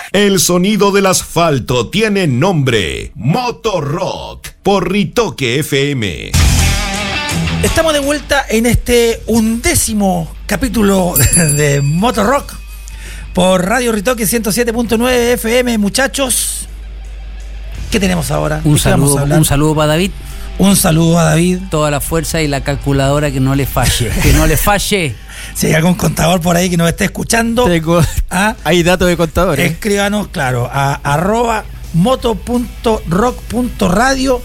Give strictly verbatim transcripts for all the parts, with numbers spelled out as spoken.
El sonido del asfalto tiene nombre. Motorrock por Ritoque F M. Estamos de vuelta en este undécimo capítulo de Motorrock por Radio Ritoque ciento siete punto nueve F M, muchachos. ¿Qué tenemos ahora? Un saludo, un saludo para David. Un saludo a David. Toda la fuerza y la calculadora que no le falle. Que no le falle. Si hay algún contador por ahí que nos esté escuchando, Tengo, ¿ah? Hay datos de contadores. Escríbanos, claro, a arroba moto punto rock punto radio.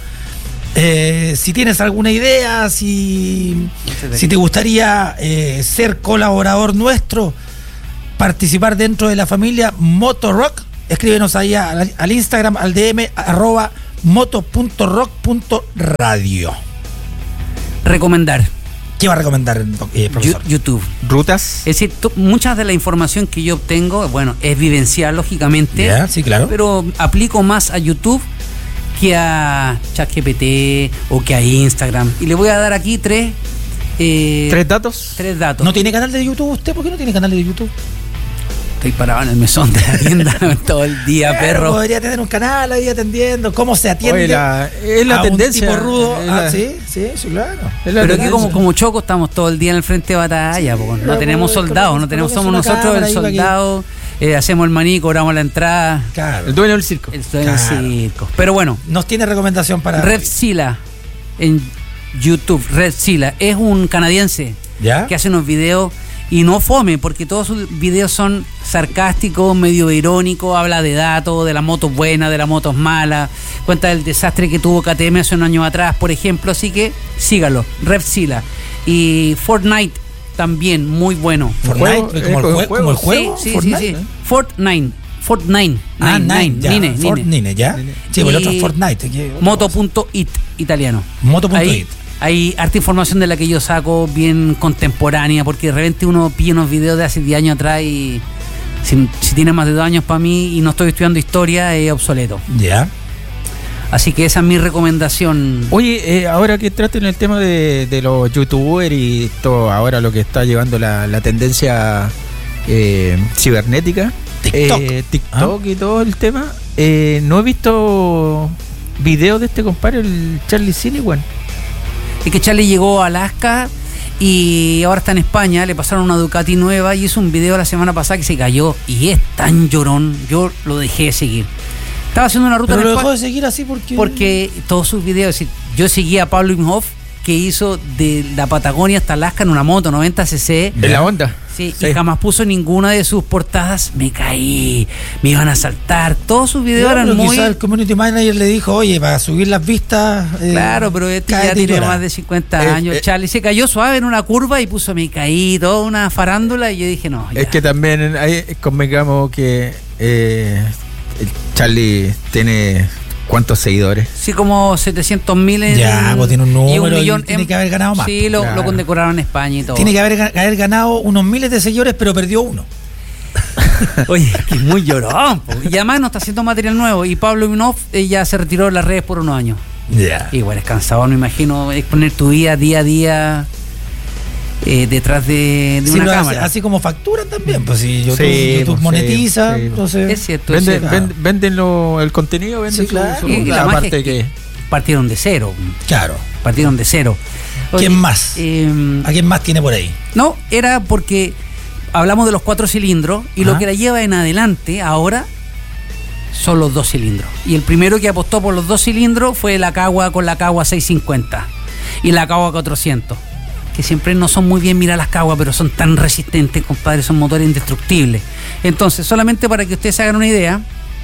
Eh, si tienes alguna idea, si, si te gustaría eh, ser colaborador nuestro, participar dentro de la familia Motorrock, escríbenos ahí al, al Instagram, al D M, arroba moto punto rock punto radio. Recomendar. ¿Qué va a recomendar, eh, profesor? YouTube. Rutas. Es decir, tú, muchas de la información que yo obtengo, bueno, es vivencial, lógicamente. Yeah, sí, claro. Pero aplico más a YouTube que a ChatGPT o que a Instagram. Y le voy a dar aquí tres... Eh, ¿Tres datos? Tres datos. ¿No tiene canal de YouTube usted? ¿Por qué no tiene canal de YouTube? Estoy parado en el mesón de la tienda todo el día, Pero perro. Podría tener un canal ahí atendiendo. ¿Cómo se atiende? Oye, la, es la a tendencia. Un tipo rudo. Es la, ah, sí, sí, sí, claro. Es la Pero aquí como, tendencia. como Choco estamos todo el día en el frente de batalla, Sí, po. No pero tenemos como- soldados, como- no tenemos, como somos una nosotros cámara el ahí para que- soldado, eh, hacemos el maní, cobramos la entrada, Claro. El dueño del circo. el dueño del Claro. circo. Pero bueno, Nos tiene recomendación para. Red Sila en YouTube, Red Sila, es un canadiense ¿Ya? que hace unos videos y no fome, porque todos sus videos son sarcásticos, medio irónicos, habla de datos, de las motos buenas, de las motos malas, cuenta del desastre que tuvo K T M hace un año atrás, por ejemplo, así que sígalo, Red Sila. Y Fortnite también, muy bueno. Fortnite, juego, como, eh, el como jue- el como el juego. juego. Sí, sí, Fortnite, sí, sí. ¿eh? Fortnite, Fortnite. Ah, Nine, Nine, ya. Nine, Fortnite, Nine. ¿ya? Nine. Sí, pues el otro Y es Fortnite. que- Moto.it, italiano. Moto.it. Ahí hay harta información de la que yo saco, bien contemporánea, porque de repente uno pilla unos videos de hace diez años atrás y si, si tiene más de dos años para mí y no estoy estudiando historia, es obsoleto. Ya. Así que esa es mi recomendación. Oye, eh, ahora que traten el tema de, de los youtubers y todo, ahora lo que está llevando la, la tendencia eh, cibernética, TikTok. eh, TikTok y todo el tema, eh, no he visto videos de este compadre, el Charlie Siniwan. Es que Charlie llegó a Alaska y ahora está en España, le pasaron una Ducati nueva y hizo un video la semana pasada que se cayó y es tan llorón, yo lo dejé de seguir. Estaba haciendo una ruta Pero en lo Espa- dejó de seguir así porque. porque todos sus videos, es decir, yo seguía a Pablo Imhoff que hizo de la Patagonia hasta Alaska en una moto noventa cc. En la onda. Sí, Sí. y jamás puso ninguna de sus portadas. Me caí, me iban a saltar. Todos sus videos Ya, eran pero muy. quizás el community manager le dijo, oye, para subir las vistas. eh, Claro, pero este ya cáete y tiene llora. más de cincuenta Eh, años. eh. Charlie se cayó suave en una curva y puso me caí, toda una farándula. Y yo dije, no. Ya. Es que también hay, convengamos que eh, el Charlie tiene ¿cuántos seguidores? Sí, como setecientos mil en. Ya, pues tiene un y número y millón tiene en- que haber ganado más. Sí, lo, Claro. lo condecoraron en España y todo. Tiene que haber, ga- haber ganado unos miles de seguidores, pero perdió uno. Oye, que es muy llorón. Po. Y además no está haciendo material nuevo. Y Pablo Imhoff eh, ya se retiró de las redes por unos años. Ya. Igual es cansado, me imagino, exponer tu vida día a día eh, detrás de, de Sí, una lo hace- cámara. así como facturan también, pues si YouTube, Sí, YouTube pues, monetiza, sí, sí. entonces. Es cierto, es Venden, cierto. ven- venden lo- el contenido, venden Sí, su- claro. su, Y la la magia parte es que que... partieron de cero. Claro. Partieron de cero. ¿Quién más? eh, ¿A quién más tiene por ahí? no, era porque hablamos de los cuatro cilindros y Ajá. lo que la lleva en adelante ahora son los dos cilindros. Y el primero que apostó por los dos cilindros fue la Kawa con la Kawa seiscientos cincuenta y la Kawa cuatrocientos. Que siempre no son muy bien mirar las Kawa, pero son tan resistentes, compadre, son motores indestructibles. Entonces, solamente para que ustedes se hagan una idea,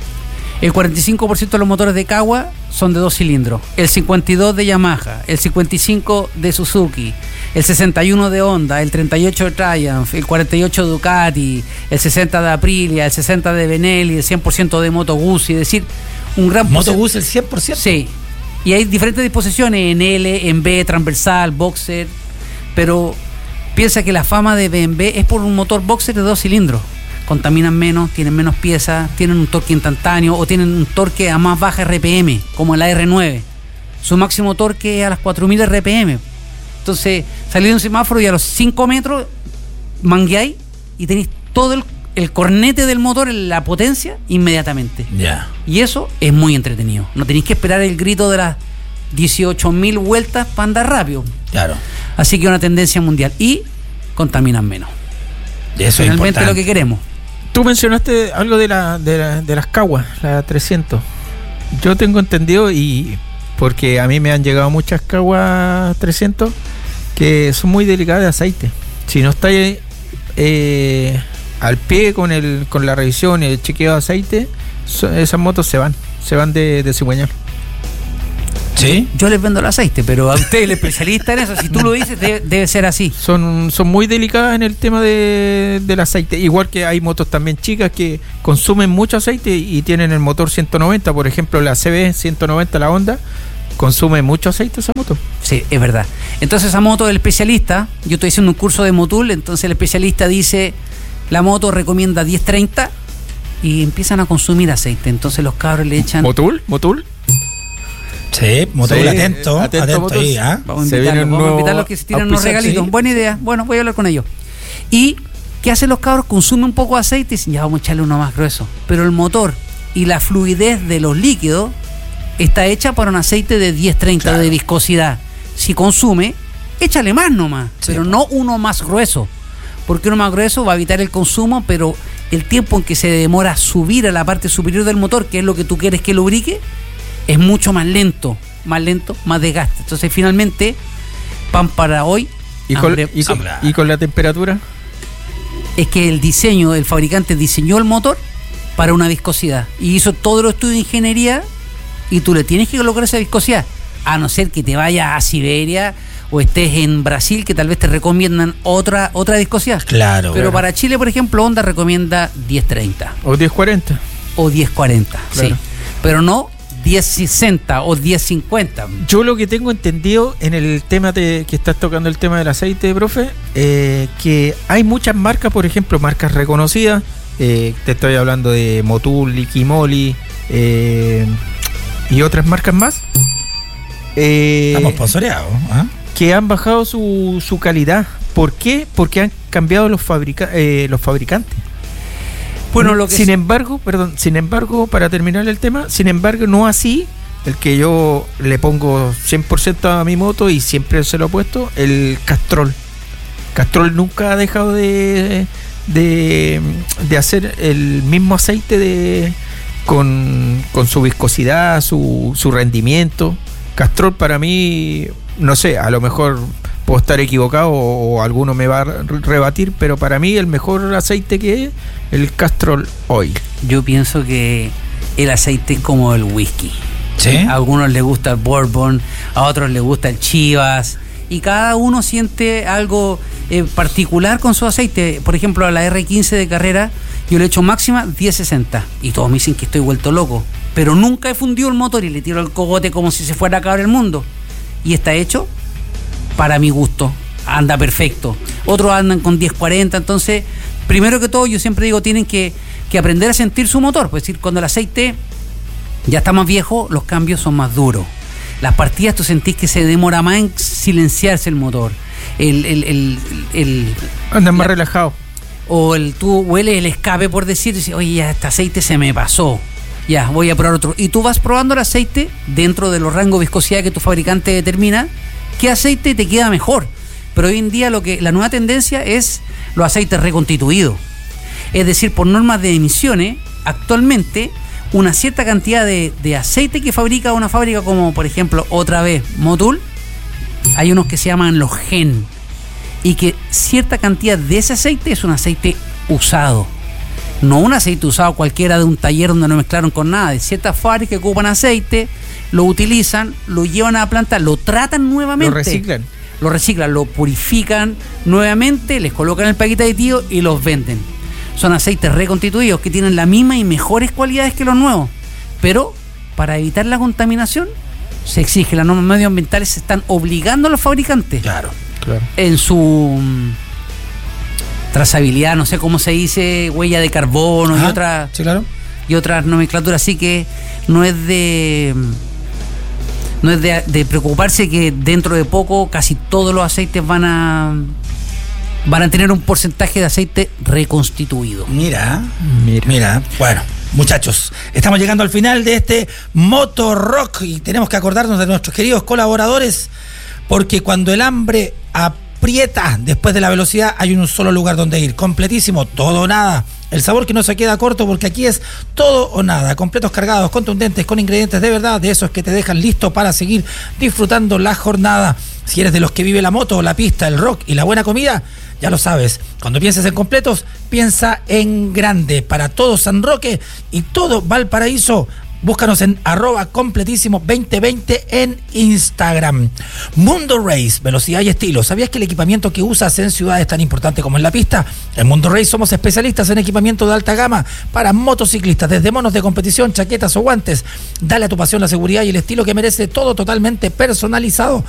el cuarenta y cinco por ciento de los motores de Kawa son de dos cilindros, el cincuenta y dos de Yamaha, el cincuenta y cinco de Suzuki, el sesenta y uno de Honda, el treinta y ocho de Triumph, el cuarenta y ocho de Ducati, el sesenta de Aprilia, el sesenta de Benelli, el cien por ciento de Moto Guzzi, es decir, un gran Moto porcent- Guzzi el cien por ciento. Sí, y hay diferentes disposiciones en L, en B, transversal, boxer, pero piensa que la fama de B M W es por un motor boxer de dos cilindros. Contaminan menos, tienen menos piezas, tienen un torque instantáneo o tienen un torque a más baja R P M, como la R nueve. Su máximo torque es a las cuatro mil R P M. Entonces, salís de un semáforo y a los cinco metros mangueáis y tenéis todo el, el cornete del motor, la potencia, inmediatamente. Ya. Yeah. Y eso es muy entretenido. No tenéis que esperar el grito de las dieciocho mil vueltas para andar rápido. Claro. Así que una tendencia mundial. Y contaminan menos. Eso Finalmente es lo que queremos. Tú mencionaste algo de, la, de, la, de las caguas, la trescientos. Yo tengo entendido, y porque a mí me han llegado muchas caguas trescientos, que son muy delicadas de aceite. Si no está eh, al pie con el con la revisión y el chequeo de aceite, so, esas motos se van, se van de, de cigüeñal. ¿Sí? Yo les vendo el aceite, pero a usted, el especialista en eso, si tú lo dices, debe, debe ser así. Son, son muy delicadas en el tema de, del aceite. Igual que hay motos también chicas que consumen mucho aceite y tienen el motor ciento noventa. Por ejemplo, la C B ciento noventa, la Honda, consume mucho aceite esa moto. Sí, es verdad. Entonces esa moto del especialista, yo estoy haciendo un curso de Motul, entonces el especialista dice, la moto recomienda diez treinta y empiezan a consumir aceite. Entonces los cabros le echan... ¿Motul? ¿Motul? Sí, Motul, sí, atento, atento, atento ahí, ¿eh? Vamos a invitarlos, vamos a invitarlos que se tiran unos regalitos. Sí. Buena idea. Bueno, voy a hablar con ellos. ¿Y qué hacen los cabros? Consumen un poco de aceite y dicen, ya vamos a echarle uno más grueso. Pero el motor y la fluidez de los líquidos está hecha para un aceite de diez treinta, claro, de viscosidad. Si consume, échale más nomás, sí, pero no uno más grueso. Porque uno más grueso va a evitar el consumo, pero el tiempo en que se demora a subir a la parte superior del motor, que es lo que tú quieres que lubrique, es mucho más lento, más lento, más desgaste. Entonces finalmente, pan para hoy. ¿Y con, y con, ¿y con la temperatura? Es que el diseño, el fabricante diseñó el motor para una viscosidad y hizo todo los estudios de ingeniería y tú le tienes que colocar esa viscosidad, a no ser que te vayas a Siberia o estés en Brasil, que tal vez te recomiendan otra otra viscosidad. Claro. Pero claro. Para Chile, por ejemplo, Honda recomienda diez treinta. O diez cuarenta. O diez cuarenta, claro, sí. Pero no diez sesenta o diez cincuenta. Yo lo que tengo entendido en el tema de, que estás tocando el tema del aceite, profe, eh, que hay muchas marcas, por ejemplo, marcas reconocidas, eh, te estoy hablando de Motul, Liquimoli, eh, y otras marcas más. Eh, Estamos sponsoreados, ¿eh? Que han bajado su, su calidad. ¿Por qué? Porque han cambiado los, fabrica, eh, los fabricantes. Bueno, lo que sin es... embargo, perdón, sin embargo, para terminar el tema, sin embargo, no así, el que yo le pongo cien por ciento a mi moto y siempre se lo he puesto, el Castrol. Castrol nunca ha dejado de, de, de hacer el mismo aceite de con, con su viscosidad, su, su rendimiento. Castrol para mí, no sé, a lo mejor puedo estar equivocado o, o alguno me va a rebatir, pero para mí el mejor aceite que es el Castrol Oil. Yo pienso que el aceite es como el whisky. ¿Sí? A algunos les gusta el Bourbon, a otros les gusta el Chivas, y cada uno siente algo eh, particular con su aceite. Por ejemplo, a la R quince de carrera yo le echo máxima diez sesenta y todos me dicen que estoy vuelto loco, pero nunca he fundido el motor y le tiro el cogote como si se fuera a acabar el mundo, y está hecho para mi gusto, anda perfecto. Otros andan con diez cuarenta. Entonces, primero que todo, yo siempre digo, tienen que, que aprender a sentir su motor. Es decir, cuando el aceite ya está más viejo, los cambios son más duros. Las partidas tú sentís que se demora más en silenciarse el motor. El, el, el, el, Andan más relajados. O el, tú hueles el escape, por decir, y dices, oye, ya este aceite se me pasó. Ya, voy a probar otro. Y tú vas probando el aceite dentro de los rangos de viscosidad que tu fabricante determina, qué aceite te queda mejor. Pero hoy en día lo que la nueva tendencia es los aceites reconstituidos. Es decir, por normas de emisiones, actualmente una cierta cantidad de, de aceite que fabrica una fábrica como, por ejemplo, otra vez, Motul, hay unos que se llaman los Gen, y que cierta cantidad de ese aceite es un aceite usado. No un aceite usado cualquiera de un taller donde no mezclaron con nada. De ciertas fábricas que ocupan aceite, lo utilizan, lo llevan a la planta, lo tratan nuevamente. Lo reciclan. Lo reciclan, lo purifican nuevamente, les colocan el paquete aditivo y los venden. Son aceites reconstituidos que tienen la misma y mejores cualidades que los nuevos. Pero para evitar la contaminación se exige, las normas medioambientales se están obligando a los fabricantes. Claro, claro. En su trazabilidad, no sé cómo se dice, huella de carbono. Ajá, y otra, sí, claro. Y otras nomenclaturas, así que no es de no es de, de preocuparse que dentro de poco casi todos los aceites van a van a tener un porcentaje de aceite reconstituido. Mira, mira, mira. Bueno, muchachos, estamos llegando al final de este Motorrock y tenemos que acordarnos de nuestros queridos colaboradores, porque cuando el hambre aprieta después de la velocidad hay un solo lugar donde ir, completísimo, todo o nada. El sabor que no se queda corto, porque aquí es todo o nada, completos, cargados, contundentes, con ingredientes de verdad, de esos que te dejan listo para seguir disfrutando la jornada. Si eres de los que vive la moto, la pista, el rock y la buena comida, ya lo sabes, cuando pienses en completos, piensa en grande. Para todo San Roque y todo Valparaíso, búscanos en arroba completísimo veinte veinte en Instagram. Mundo Race, velocidad y estilo. ¿Sabías que el equipamiento que usas en ciudad es tan importante como en la pista? En Mundo Race somos especialistas en equipamiento de alta gama para motociclistas, desde monos de competición, chaquetas o guantes. Dale a tu pasión la seguridad y el estilo que merece, todo totalmente personalizado.